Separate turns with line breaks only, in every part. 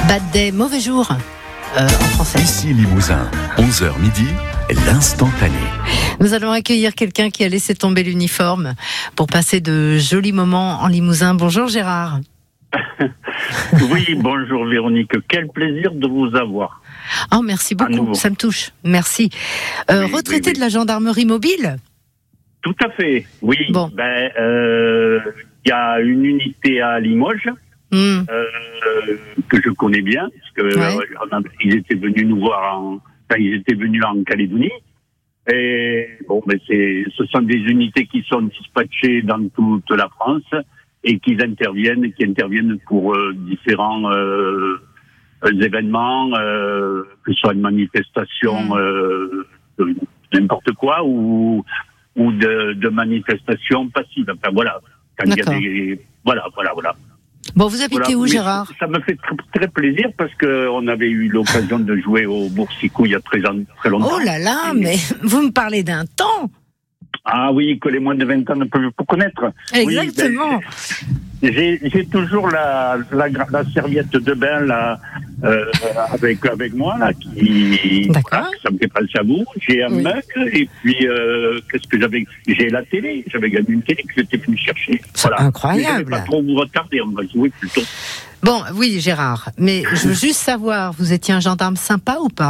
Bad Day, mauvais jour, en français.
Ici Limousin, 11h midi, l'instantané.
Nous allons accueillir quelqu'un qui a laissé tomber l'uniforme pour passer de jolis moments en Limousin. Bonjour Gérard.
Oui, bonjour Véronique. Quel plaisir de vous avoir.
Oh, merci beaucoup, ça me touche. Merci. Retraité de la gendarmerie mobile ?
Tout à fait, oui.
Bon.
Y a une unité à Limoges que je connais bien, parce que ils étaient venus nous voir ils étaient venus en Calédonie. Et bon, ce sont des unités qui sont dispatchées dans toute la France et qui interviennent pour différents événements, que ce soit une manifestation, n'importe quoi, ou de manifestations passives. Enfin voilà. Quand il y a des... Voilà.
Bon, vous habitez où, Gérard ?
Ça me fait très, très plaisir parce qu'on avait eu l'occasion de jouer au Boursicou il y a très longtemps.
Oh là là, mais vous me parlez d'un temps !
Ah oui, que les moins de 20 ans ne peuvent pas connaître.
Exactement.
Oui, j'ai toujours la serviette de bain là, avec moi là, qui ça me fait penser à vous. J'ai un mug et puis qu'est-ce que j'avais ? J'ai la télé. J'avais gagné une télé que j'étais venu chercher.
C'est incroyable.
Mais je vais pas trop vous retarder, on va jouer plutôt.
Bon, oui Gérard, mais je veux juste savoir, vous étiez un gendarme sympa ou pas ?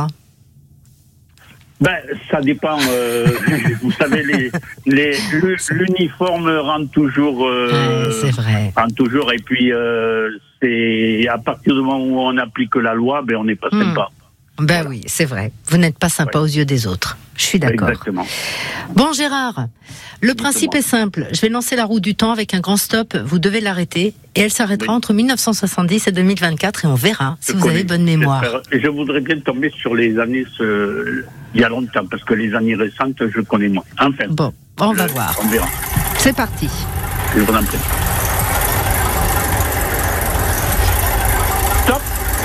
Ça dépend. Vous savez, l'uniforme rend toujours.
C'est vrai.
Rend toujours. Et puis, c'est à partir du moment où on applique la loi, on n'est pas sympa.
Voilà. Oui, c'est vrai. Vous n'êtes pas sympa aux yeux des autres. Je suis d'accord.
Exactement.
Bon, Gérard, le principe est simple. Je vais lancer la roue du temps avec un grand stop. Vous devez l'arrêter. Et elle s'arrêtera entre 1970 et 2024. Et on verra si vous avez bonne mémoire.
Je voudrais bien tomber sur les années il y a longtemps. Parce que les années récentes, je connais moins. Enfin.
Bon, on va voir.
On verra.
C'est parti.
Je vous en prie. Stop.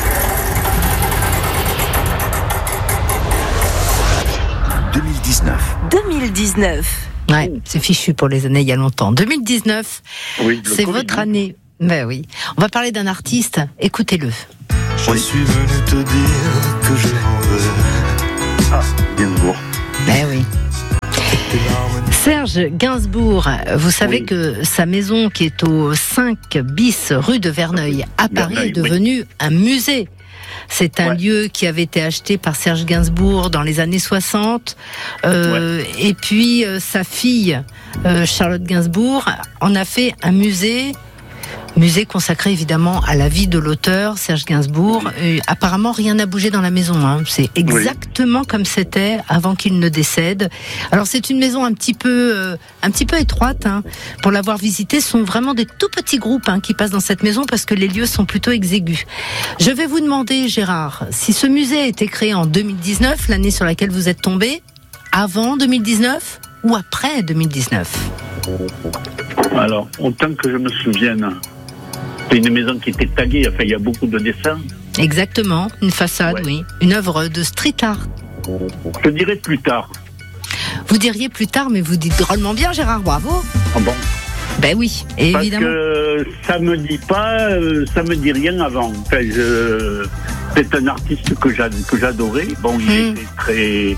2019. Ouais, c'est fichu pour les années il y a longtemps. 2019, c'est votre année. Oui. On va parler d'un artiste. Écoutez-le.
Je suis venu te dire que je m'en vais.
Ah, Gainsbourg.
Oui. Serge Gainsbourg, vous savez que sa maison qui est au 5 bis rue de Verneuil à Paris est devenue un musée. C'est un lieu qui avait été acheté par Serge Gainsbourg dans les années 60. Et puis, sa fille, Charlotte Gainsbourg, en a fait un musée consacré évidemment à la vie de l'auteur, Serge Gainsbourg. Apparemment, rien n'a bougé dans la maison. C'est exactement comme c'était avant qu'il ne décède. Alors, c'est une maison un petit peu étroite. Pour l'avoir visitée, ce sont vraiment des tout petits groupes qui passent dans cette maison parce que les lieux sont plutôt exigus. Je vais vous demander, Gérard, si ce musée a été créé en 2019, l'année sur laquelle vous êtes tombé, avant 2019 ou après 2019 ?
Alors, autant que je me souvienne, c'est une maison qui était taguée, il y a beaucoup de dessins.
Exactement, une façade, oui. Une œuvre de street art.
Je dirais plus tard.
Vous diriez plus tard, mais vous dites drôlement bien, Gérard, bravo.
Ah bon ?
Oui, évidemment.
Parce que ça me dit rien avant. C'est un artiste que j'adorais. Bon, il était très...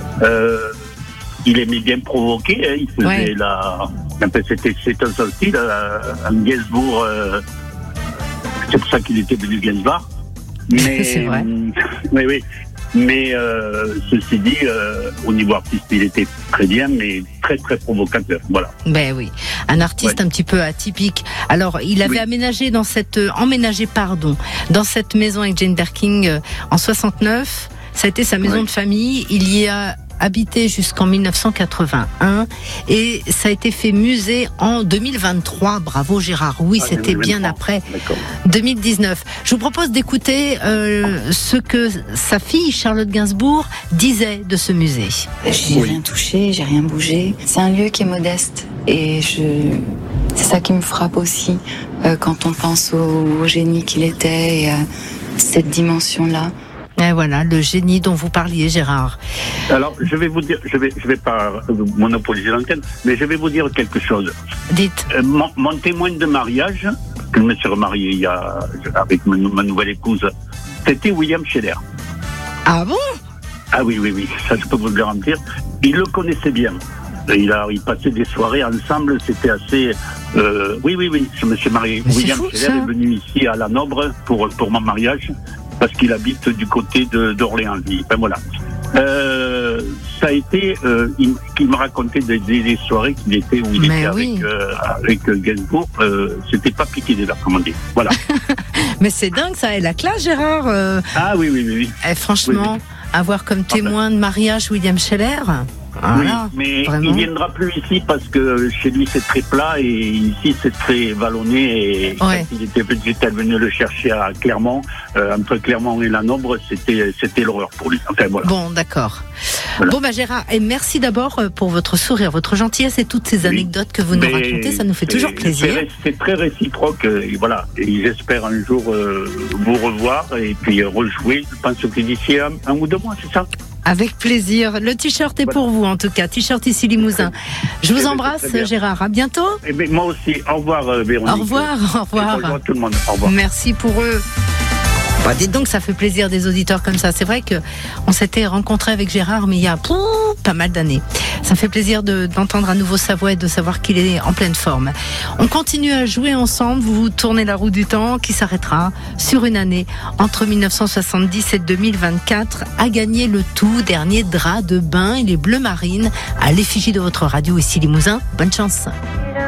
il aimait bien provoquer, il faisait c'était un son style, un Gainsbourg, c'est pour ça qu'il était venu Gainsbourg. Mais,
c'est vrai.
Mais ceci dit, au niveau artistique, il était très bien, mais très très provocateur, voilà.
Oui, un artiste un petit peu atypique. Alors, il avait emménagé dans cette maison avec Jane Birkin en 69. Ça a été sa maison de famille. Il y a habité jusqu'en 1981 et ça a été fait musée en 2023. Bravo Gérard, c'était 2023. Bien après 2019. Je vous propose d'écouter ce que sa fille Charlotte Gainsbourg disait de ce musée.
J'ai rien touché, j'ai rien bougé. C'est un lieu qui est modeste et c'est ça qui me frappe aussi quand on pense au génie qu'il était et à cette dimension-là.
Et voilà, le génie dont vous parliez, Gérard.
Alors, je vais vous dire, je vais pas monopoliser l'antenne, mais je vais vous dire quelque chose.
Dites.
Mon témoin de mariage, je me suis remarié avec ma nouvelle épouse, c'était William Scheller.
Ah bon?
Ah oui, ça je peux vous le garantir. Il le connaissait bien. Il passait des soirées ensemble, c'était assez... Oui, je me suis marié.
Mais
William
fou,
Scheller
ça.
est venu ici à La Nobre pour mon mariage, parce qu'il habite du côté d'Orléans. Enfin voilà. Ça a été, il me racontait des soirées qu'il était où il était avec Gainsbourg. C'était pas piqué des verres, comme on dit. Voilà.
Mais c'est dingue ça, et la classe, Gérard.
Ah oui.
Et franchement, avoir comme témoin de mariage William Scheller. Voilà,
oui, mais
vraiment.
il viendra plus ici parce que chez lui c'est très plat et ici c'est très vallonné. Et quand il était petit, j'étais venu le chercher à Clermont, entre Clermont et La Nobre, c'était l'horreur pour lui. Enfin, voilà.
Bon, d'accord.
Voilà.
Bon, Gérard, et merci d'abord pour votre sourire, votre gentillesse et toutes ces anecdotes que vous nous racontez, ça nous fait toujours plaisir.
C'est très réciproque, et voilà. Et j'espère un jour vous revoir et puis rejouer. Je pense que d'ici un ou 2 mois, c'est ça?
Avec plaisir. Le t-shirt est pour vous, en tout cas. T-shirt ici Limousin. Je vous embrasse, Gérard. À bientôt.
Et bien, moi aussi. Au revoir, Véronique.
Au revoir.
Bonjour à tout le monde. Au revoir.
Merci pour eux. Bah, dites donc, ça fait plaisir des auditeurs comme ça. C'est vrai que on s'était rencontrés avec Gérard, mais il y a pas mal d'années. Ça fait plaisir d'entendre à nouveau sa voix et de savoir qu'il est en pleine forme. On continue à jouer ensemble. Vous tournez la roue du temps qui s'arrêtera sur une année entre 1970 et 2024 à gagner le tout dernier drap de bain et les bleus marines à l'effigie de votre radio ici Limousin. Bonne chance.